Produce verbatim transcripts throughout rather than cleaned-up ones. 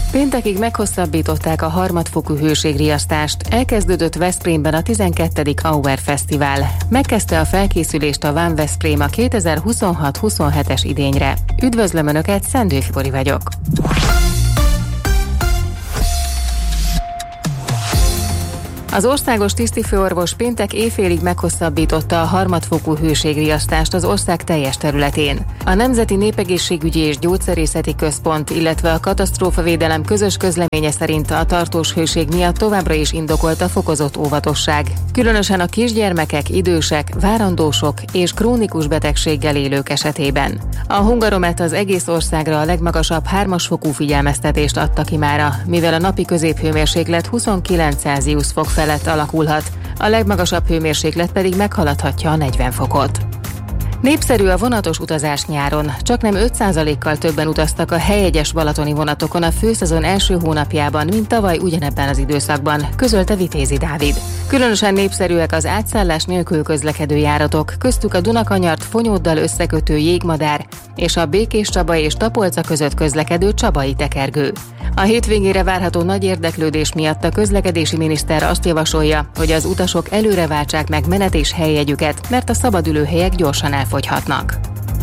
Péntekig meghosszabbították a harmadfokú hőségriasztást, elkezdődött Veszprémben a tizenkettedik Auer Fesztivál. Megkezdte a felkészülést a Van Veszprém a kétezer-huszonhat huszonhetes idényre. Üdvözlöm Önöket, Szendő Fibori vagyok. Az országos tisztifőorvos péntek éjfélig meghosszabbította a harmadfokú hőségriasztást az ország teljes területén. A Nemzeti Népegészségügyi és Gyógyszerészeti Központ, illetve a Katasztrófavédelem közös közleménye szerint a tartós hőség miatt továbbra is indokolt a fokozott óvatosság. Különösen a kisgyermekek, idősek, várandósok és krónikus betegséggel élők esetében. A Hungaromet az egész országra a legmagasabb hármas fokú figyelmeztetést adta ki mára, mivel a napi középhőmérséklet huszonkilenc Celsius fok felett alakulhat, a legmagasabb hőmérséklet pedig meghaladhatja a negyven fokot. Népszerű a vonatos utazás nyáron, csaknem öt százalékkal többen utaztak a helyegyes balatoni vonatokon a főszezon első hónapjában, mint tavaly ugyanebben az időszakban, közölte Vitézi Dávid. Különösen népszerűek az átszállás nélkül közlekedő járatok, köztük a Dunakanyart Fonyóddal összekötő Jégmadár és a Békéscsaba és Tapolca között közlekedő Csabai tekergő. A hétvégére várható nagy érdeklődés miatt a közlekedési miniszter azt javasolja, hogy az utasok előre váltsák meg menet- és helyjegyüket, mert a szabadülőhelyek gyorsan elfogyhatnak.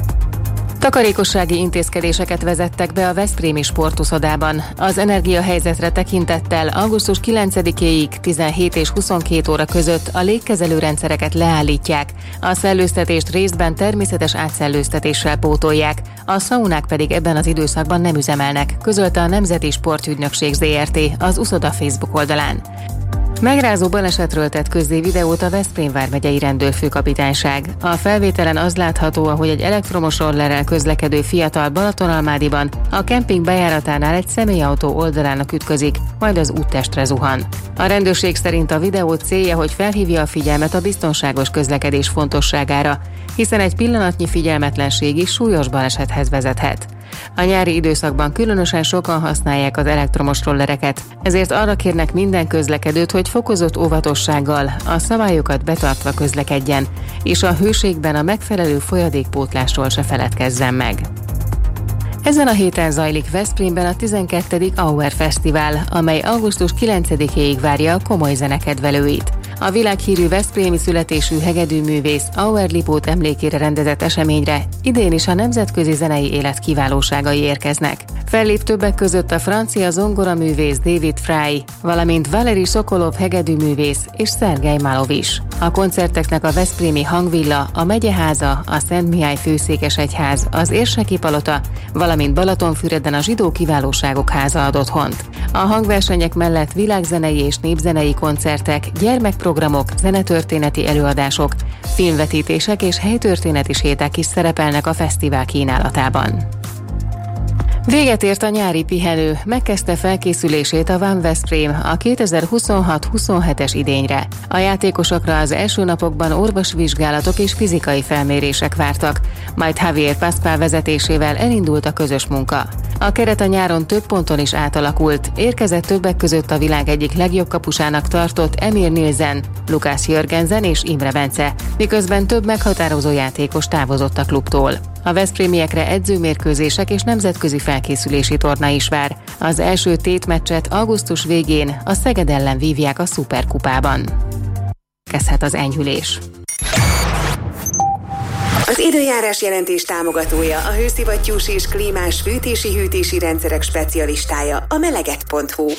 Takarékossági intézkedéseket vezettek be a veszprémi sportuszodában. Az energiahelyzetre tekintettel augusztus kilencedikéig tizenhét és huszonkét óra között a légkezelő rendszereket leállítják, a szellőztetést részben természetes átszellőztetéssel pótolják, a szaunák pedig ebben az időszakban nem üzemelnek, közölte a Nemzeti Sportügynökség zé er té az uszoda Facebook oldalán. Megrázó balesetről tett közzé videót a Veszprém vármegyei rendőrfőkapitányság. A felvételen az látható, ahogy egy elektromos rollerrel közlekedő fiatal Balatonalmádiban a kemping bejáratánál egy személyautó oldalának ütközik, majd az úttestre zuhan. A rendőrség szerint a videó célja, hogy felhívja a figyelmet a biztonságos közlekedés fontosságára, hiszen egy pillanatnyi figyelmetlenség is súlyos balesethez vezethet. A nyári időszakban különösen sokan használják az elektromos rollereket, ezért arra kérnek minden közlekedőt, hogy fokozott óvatossággal, a szabályokat betartva közlekedjen, és a hőségben a megfelelő folyadékpótlásról se feledkezzen meg. Ezen a héten zajlik Veszprémben a tizenkettedik Auer Fesztivál, amely augusztus kilencedikéig várja a komoly zenekedvelőit. A világhírű veszprémi születésű hegedűművész Auer Lipót emlékére rendezett eseményre idén is a nemzetközi zenei élet kiválóságai érkeznek. Fellép többek között a francia zongoraművész David Fry, valamint Valeri Sokolov hegedűművész és Szergej Malov is. A koncerteknek a veszprémi Hangvilla, a Megyeháza, a Szent Mihály Főszékesegyház, az Érseki Palota, valamint Balatonfüreden a Zsidó Kiválóságok Háza ad otthont. A hangversenyek mellett világzenei és népzenei koncertek, gyermekprogramok, zenetörténeti előadások, filmvetítések és helytörténeti séták is szerepelnek a fesztivál kínálatában. Véget ért a nyári pihenő, megkezdte felkészülését a Van Veszprém a kétezer-huszonhat huszonhetes idényre. A játékosokra az első napokban orvosvizsgálatok és fizikai felmérések vártak, majd Javier Pascual vezetésével elindult a közös munka. A keret a nyáron több ponton is átalakult, érkezett többek között a világ egyik legjobb kapusának tartott Emil Nielsen, Lukács Jörgensen és Imre Bence, miközben több meghatározó játékos távozott a klubtól. A veszprémiekre edzőmérkőzések és nemzetközi felkészülési torna is vár. Az első tétmeccset augusztus végén a Szeged ellen vívják a Szuperkupában. Kezdhet az enyhülés. Az időjárás jelentés támogatója a hőszivattyús és klímás fűtési-hűtési rendszerek specialistája, a meleget pont hu.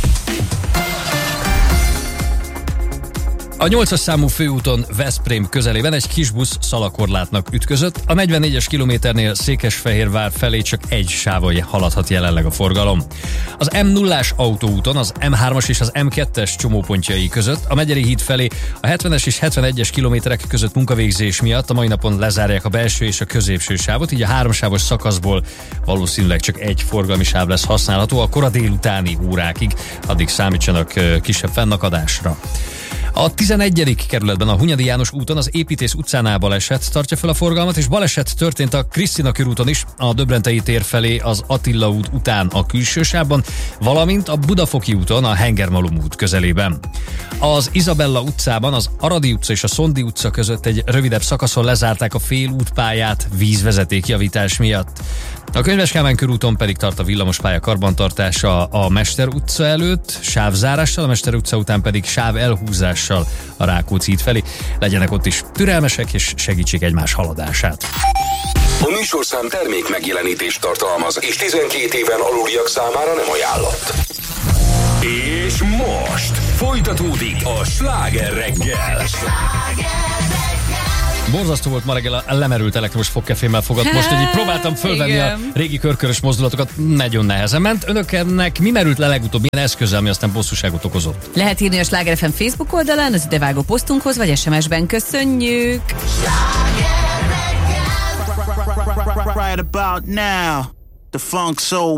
A nyolcas számú főúton Veszprém közelében egy kis busz szalakorlátnak ütközött. A negyvennégyes kilométernél Székesfehérvár felé csak egy sávon haladhat jelenleg a forgalom. Az em nullás autóúton az em hármas és az em kettes csomópontjai között a Megyeri híd felé a hetvenes és hetvenegyes kilométerek között munkavégzés miatt a mai napon lezárják a belső és a középső sávot, így a háromsávos szakaszból valószínűleg csak egy forgalmi sáv lesz használható a kora délutáni órákig, addig számítsanak kisebb fennakadásra. A tizenegyedik kerületben a Hunyadi János úton az Építész utcánál baleset tartja fel a forgalmat, és baleset történt a Krisztina körúton is, a Döbrentei tér felé az Attila út után a külső sávban, valamint a Budafoki úton a Hengermalom út közelében. Az Izabella utcában az Aradi utca és a Szondi utca között egy rövidebb szakaszon lezárták a félútpályát vízvezetékjavítás miatt. A Könyves Kálmán körúton pedig tart a villamospálya karbantartása a Mester utca előtt, sávzárással, a Mester utca után pedig sáv elhúzással a Rákóczi híd felé. Legyenek ott is türelmesek és segítsék egymás haladását. A műsorszám termék megjelenítést tartalmaz, és tizenkét éven aluliak számára nem ajánlott. És most folytatódik a Sláger reggel. Borzasztó volt ma reggel, lemerült elektromos fogkefémmel fogad. Most így próbáltam fölvenni igen. a régi körkörös mozdulatokat, nagyon nehezen ment. Önöknek mi merült le legutóbb, milyen eszköze, ami aztán bosszúságot okozott? Lehet írni a Sláger ef em Facebook oldalán, az idevágó posztunkhoz, vagy es em es-ben. Köszönjük! Right about now, the funk soul